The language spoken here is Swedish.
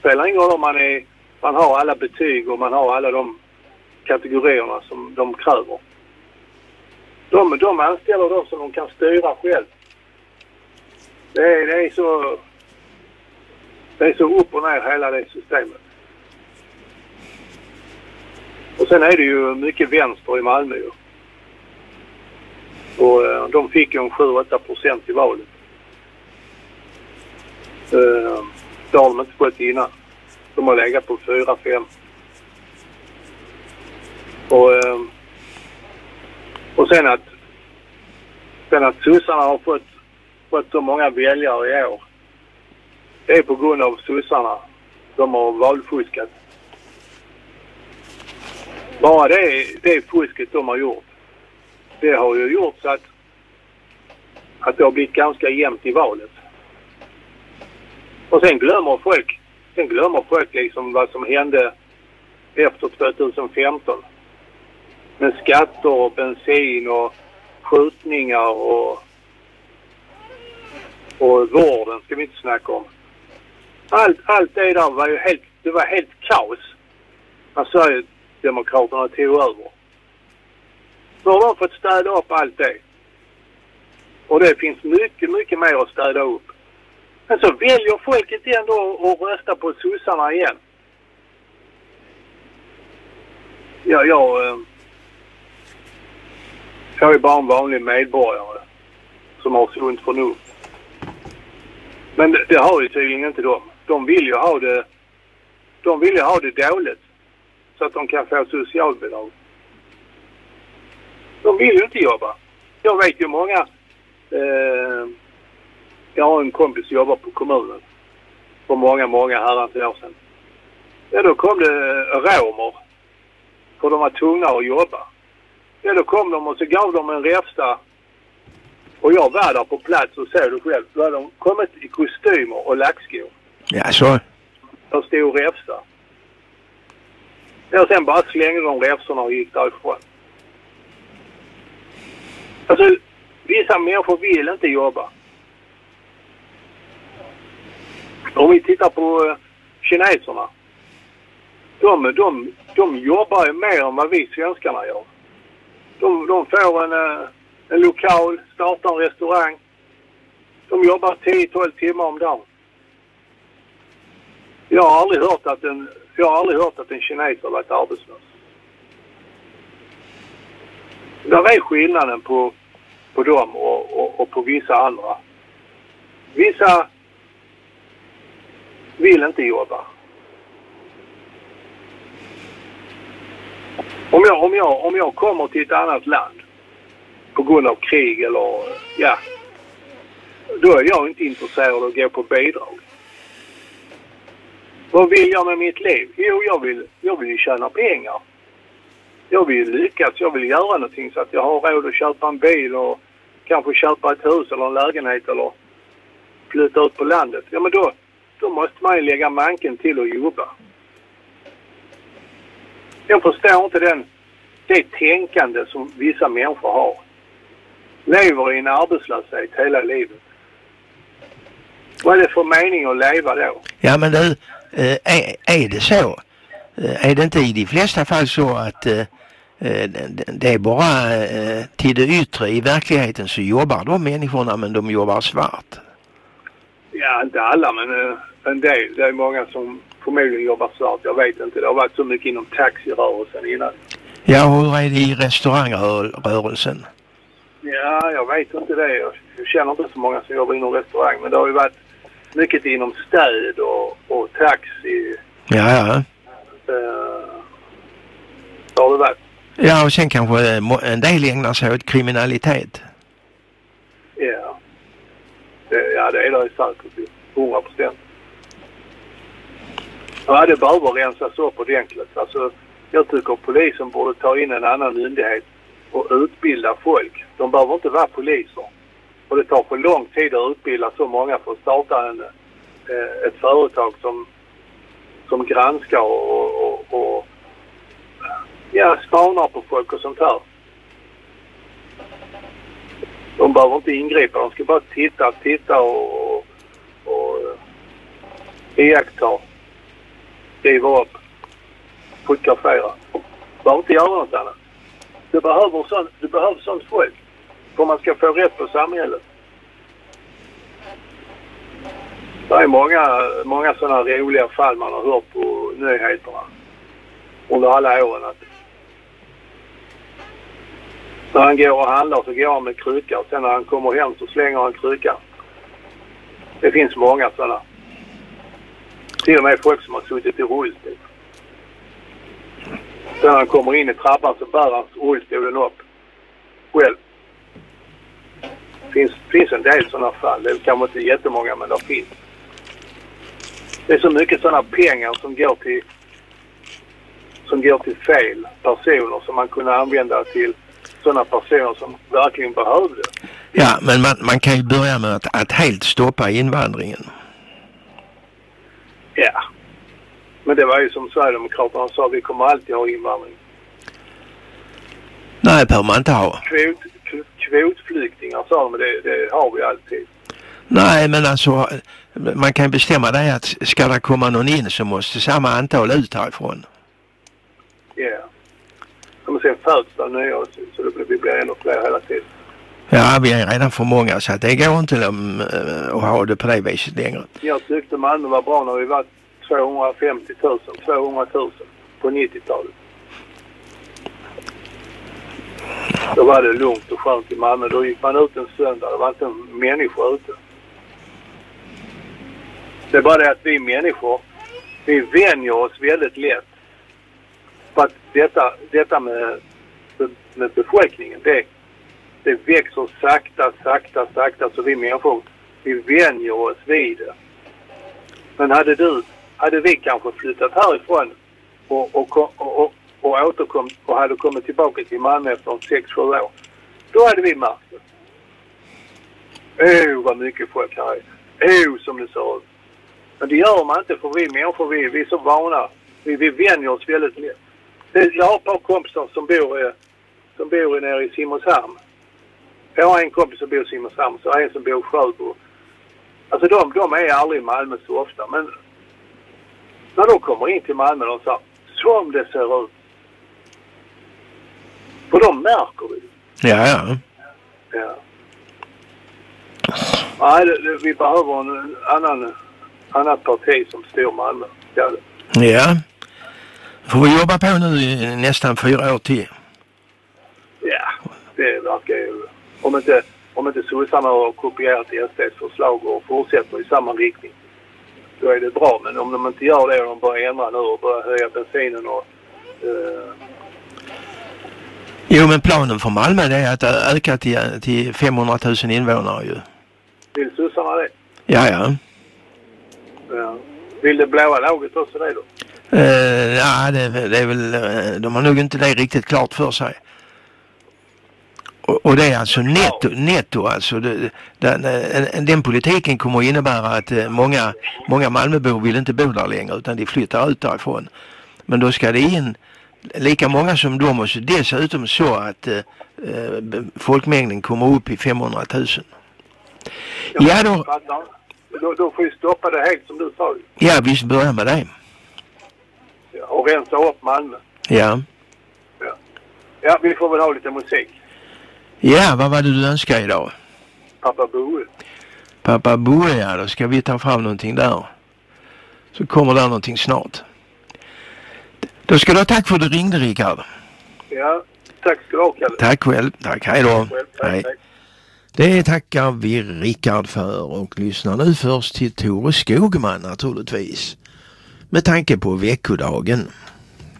spelar ingen roll om man har alla betyg och man har alla de kategorierna som de kräver. De anställer dem som de kan styra själv. Det är så upp och ner hela det systemet. Och sen är det ju mycket vänster i Malmö. Och de fick ju 7-8% i valet. Det har de inte fått innan. De har legat på 4-5. Och sen att sossarna har fått så många väljare i år. Det är på grund av sossarna. De har valfuskat. Bara det fusket de har gjort. Det har ju gjort så att det har blivit ganska jämnt i valet. Och sen glömmer folk liksom vad som hände efter 2015. Med skatter och bensin och skjutningar och vården ska vi inte snacka om. Allt det där var ju helt kaos. När Sverigedemokraterna tog över. Så har de fått städa upp allt det. Och det finns mycket, mycket mer att städa upp. Men så väljer folket ändå att rösta på sossarna igen. Jag är bara en vanlig medborgare som har sunt förnuft. Men det har ju tydligen inte de. De vill ju ha det dåligt så att de kan få socialbidrag. De vill ju inte jobba. Jag vet ju många. Jag har en kompis som jobbar på kommunen för många herrans år sedan. Ja, då kom det romer för de var tvungna att jobba. Ja, då kom de och så gav de en räfsta. Och jag var där på plats och såg det själv. Då hade de kommit i kostymer och lackskor. Ja, så. Där stod räfsta. Ja, sen bara slängde de räfsorna och gick därifrån. Alltså, vissa människor vill inte jobba. Om vi tittar på kineserna. De jobbar ju mer än vad vi svenskarna gör. De får en lokal, startar en restaurang. De jobbar 10-12 timmar om dagen. Jag har aldrig hört att en kineser har varit arbetslös. Där är skillnaden på dem och på vissa andra. Vissa vill inte jobba. Om jag kommer till ett annat land på grund av krig eller då är jag inte intresserad av att gå på bidrag. Vad vill jag med mitt liv? Jo, jag vill tjäna pengar. Jag vill lyckas, jag vill göra någonting så att jag har råd att köpa en bil och kanske köpa ett hus eller en lägenhet eller flytta ut på landet. Ja, men då måste man ju lägga manken till att jobba. Jag förstår inte det tänkande som vissa människor har. Lever i en arbetslöshet hela livet. Vad är det för mening att leva då? Ja, men du, är det så? Är det inte i de flesta fall så att det är bara till det yttre i verkligheten så jobbar de människorna, men de jobbar svart? Ja, inte alla, men en del. Det är många som förmodligen jobbar svart. Jag vet inte. Det har varit så mycket inom taxirörelsen innan. Ja, hur är det i restaurangrörelsen? Ja, jag vet inte det. Jag känner inte så många som jobbar inom restaurang. Men det har ju varit mycket inom stöd och taxi. Ja. Det har det varit. Ja, och sen kanske en del ägnar sig åt kriminalitet. Ja. Det är det säkert. 100%. Ja, det behöver rensas upp ordentligt. Alltså, jag tycker polisen borde ta in en annan myndighet och utbilda folk. De behöver inte vara poliser. Och det tar för lång tid att utbilda så många för att starta ett företag som granskar och spanar på folk och sånt här. De behöver inte ingripa. De ska bara titta och iaktta. skriver upp, fotograferar. Bara inte göra något annat. Du behöver sånt folk för man ska få rätt på samhället. Det är många sådana roliga fall man har hört på nyheterna under alla åren. Att när han går och handlar så går han med krycka och sen när han kommer hem så slänger han kryckan. Det finns många sådana. Till och med folk som har suttit i rullstol. Sen när han kommer in i trappan så bär han rullstolen upp själv. Finns en del sådana fall. Det är kanske inte jättemånga men det finns. Det är så mycket sådana pengar som går till fel personer som man kunde använda till sådana personer som verkligen behövde. Ja, men man kan ju börja med att helt stoppa invandringen. Ja. Men det var ju som Sverigedemokraterna sa, vi kommer alltid ha invandring. Nej, behöver man inte ha. Kvotflyktingar sa de, men det har vi alltid. Nej, men alltså man kan bestämma det att ska det komma någon in så måste samma antal ut härifrån. Ja. Men sen föds det nya så det blir ännu fler hela tiden. Ja, vi är redan för många så att det går inte att ha det på det viset längre. Jag tyckte Malmö var bra när vi var 250 000, 200 000 på 90-talet. Då var det lugnt och skönt i Malmö. Då gick man ut en söndag. Det var inte en människa ute. Det är bara det att vi människor, vi vänjer oss väldigt lätt. För att detta med befolkningen, det växer sakta så vi människor, vi vänjer oss vid det. Men hade vi kanske flyttat härifrån och återkom och hade kommit tillbaka till Malmö efter 6-7 år, då hade vi märkt det. Vad mycket folk här är. Som det ser ut. Men det gör man inte för vi människor, vi är så vana. Vi vänjer oss väldigt lätt. Jag har ett par kompisar som bor nere i Simrishamn. Jag har en kompis som bor i Simrishamn så en som bor i Sjöbo. Alltså de är aldrig i Malmö så ofta. Men när de kommer in till Malmö och säger som det ser ut. För de märker det. Ja. Nej, vi behöver en annat parti som styr Malmö. Ja. Får vi jobba på nu i nästan 4 år till? Ja, det verkar ju. Om inte sossarna har kopierat SDs förslag och fortsätter i samma riktning, då är det bra. Men om de inte gör det och de börjar ändra nu och börjar höja bensinen och... Jo, men planen för Malmö det är att öka till 500 000 invånare ju. Vill sossarna det? Ja. Vill det blåa laget också det då? Ja, det är väl... De har nog inte det riktigt klart för sig. Och det är alltså netto alltså. Den politiken kommer att innebära att många Malmöbor vill inte bo där längre utan de flyttar ut därifrån. Men då ska det in lika många som de och dessutom så att folkmängden kommer upp i 500 000. Ja då får vi stoppa det helt som du sa. Ja, vi börjar med det. Ja, och rensa upp Malmö. Ja. Ja, vi får väl ha lite musik. Ja, vad var det du önskade idag? Pappa Boe. Pappa Boe, ja. Då ska vi ta fram någonting där. Så kommer där någonting snart. Då ska du ha tack för att du ringde, Rickard. Ja, tack ska du ha, Kalle. Tack själv. Tack, hej då. Hej. Det tackar vi Rickard för och lyssnar nu först till Tore Skogman naturligtvis. Med tanke på veckodagen.